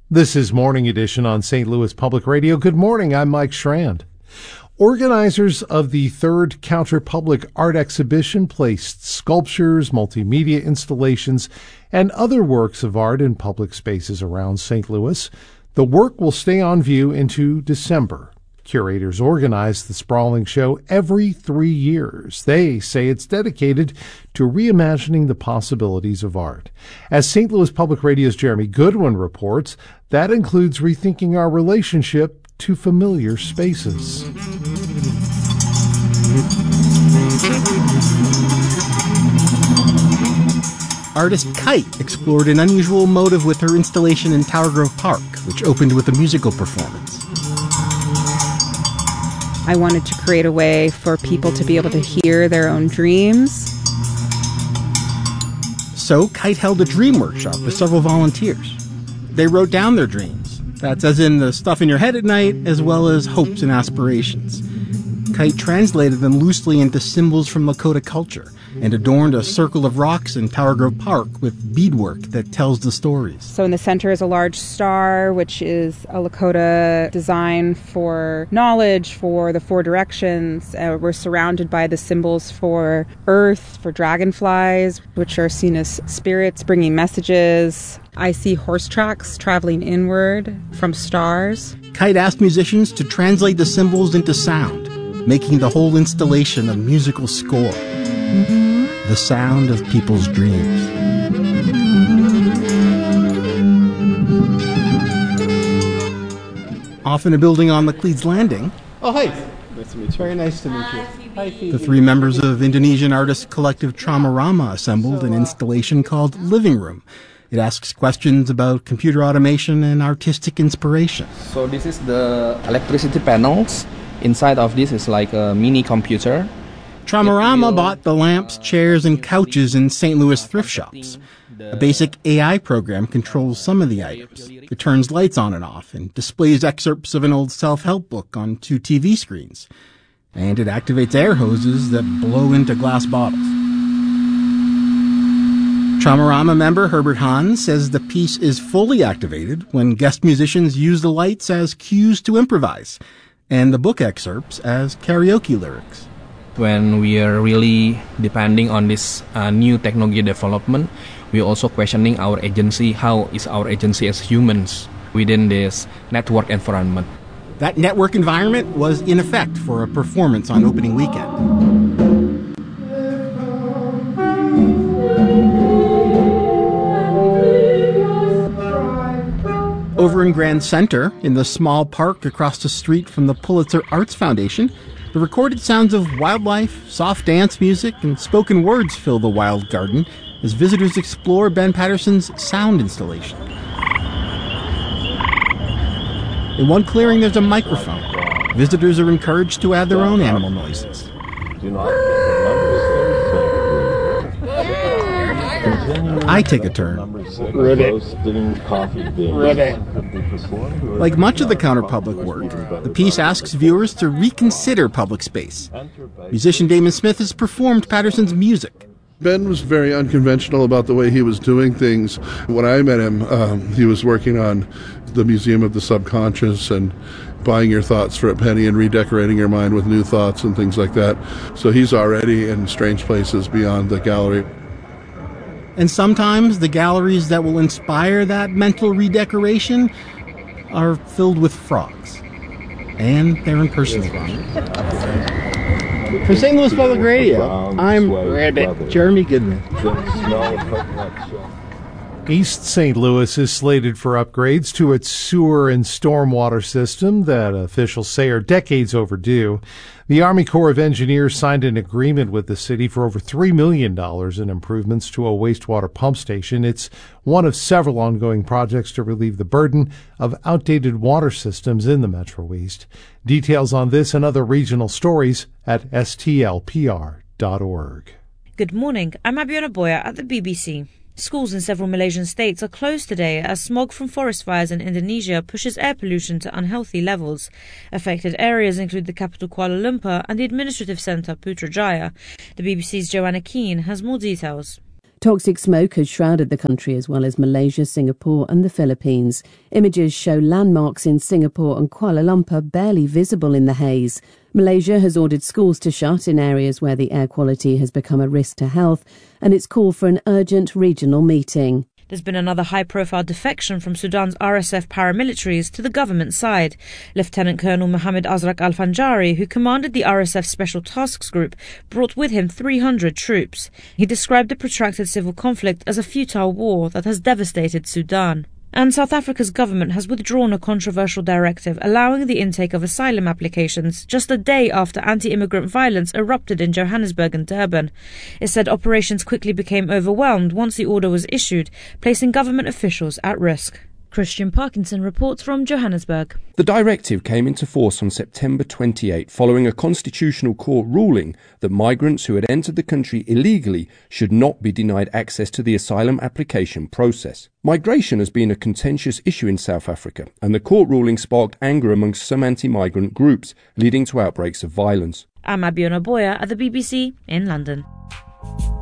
This is Morning Edition on St. Louis Public Radio. Good morning, I'm Mike Schrand. Organizers of the third Counterpublic Art Exhibition placed sculptures, multimedia installations, and other works of art in public spaces around St. Louis. The work will stay on view into December. Curators organize the sprawling show every 3 years. They say it's dedicated to reimagining the possibilities of art. As St. Louis Public Radio's Jeremy Goodwin reports, that includes rethinking our relationship to familiar spaces. Artist Kite explored an unusual motive with her installation in Tower Grove Park, which opened with a musical performance. I wanted to create a way for people to be able to hear their own dreams. So Kite held a dream workshop with several volunteers. They wrote down their dreams. That's as in the stuff in your head at night, as well as hopes and aspirations. Kite translated them loosely into symbols from Lakota culture and adorned a circle of rocks in Tower Grove Park with beadwork that tells the stories. So in the center is a large star, which is a Lakota design for knowledge, for the four directions. We're surrounded by the symbols for earth, for dragonflies, which are seen as spirits bringing messages. I see horse tracks traveling inward from stars. Kite asked musicians to translate the symbols into sound, making the whole installation a musical score. The sound of people's dreams. Off in a building on Laclede's Landing. Oh, hi. Nice to meet you. Very nice to meet you. Hi, Phoebe. The three members of Indonesian artist collective Tramarama assembled an installation called Living Room. It asks questions about computer automation and artistic inspiration. So this is the electricity panels. Inside of this is like a mini computer. Tramarama bought the lamps, chairs, and couches in St. Louis thrift shops. A basic AI program controls some of the items. It turns lights on and off and displays excerpts of an old self-help book on 2 TV screens. And it activates air hoses that blow into glass bottles. Tramarama member Herbert Hahn says the piece is fully activated when guest musicians use the lights as cues to improvise, and the book excerpts as karaoke lyrics. When we are really depending on this new technology development, we are also questioning our agency. How is our agency as humans within this network environment? That network environment was in effect for a performance on opening weekend. Over in Grand Center, in the small park across the street from the Pulitzer Arts Foundation, the recorded sounds of wildlife, soft dance music, and spoken words fill the wild garden as visitors explore Ben Patterson's sound installation. In one clearing, there's a microphone. Visitors are encouraged to add their own animal noises. I take a turn. Like much of the Counterpublic work, the piece asks viewers to reconsider public space. Musician Damon Smith has performed Patterson's music. Ben was very unconventional about the way he was doing things. When I met him, he was working on the Museum of the Subconscious and buying your thoughts for a penny and redecorating your mind with new thoughts and things like that. So he's already in strange places beyond the gallery. And sometimes the galleries that will inspire that mental redecoration are filled with frogs. And they're impersonated. For St. Louis Public Radio, I'm Jeremy Goodman. East St. Louis is slated for upgrades to its sewer and stormwater system that officials say are decades overdue. The Army Corps of Engineers signed an agreement with the city for over $3 million in improvements to a wastewater pump station. It's one of several ongoing projects to relieve the burden of outdated water systems in the Metro East. Details on this and other regional stories at stlpr.org. Good morning. I'm Abiona Boya at the BBC. Schools in several Malaysian states are closed today as smog from forest fires in Indonesia pushes air pollution to unhealthy levels. Affected areas include the capital Kuala Lumpur and the administrative centre Putrajaya. The BBC's Joanna Keane has more details. Toxic smoke has shrouded the country as well as Malaysia, Singapore and the Philippines. Images show landmarks in Singapore and Kuala Lumpur barely visible in the haze. Malaysia has ordered schools to shut in areas where the air quality has become a risk to health, and it's called for an urgent regional meeting. There's been another high-profile defection from Sudan's RSF paramilitaries to the government side. Lieutenant Colonel Mohammed Azrak al-Fanjari, who commanded the RSF Special Tasks Group, brought with him 300 troops. He described the protracted civil conflict as a futile war that has devastated Sudan. And South Africa's government has withdrawn a controversial directive allowing the intake of asylum applications just a day after anti-immigrant violence erupted in Johannesburg and Durban. It said operations quickly became overwhelmed once the order was issued, placing government officials at risk. Christian Parkinson reports from Johannesburg. The directive came into force on September 28 following a constitutional court ruling that migrants who had entered the country illegally should not be denied access to the asylum application process. Migration has been a contentious issue in South Africa, and the court ruling sparked anger amongst some anti-migrant groups, leading to outbreaks of violence. I'm Abiona Boya at the BBC in London.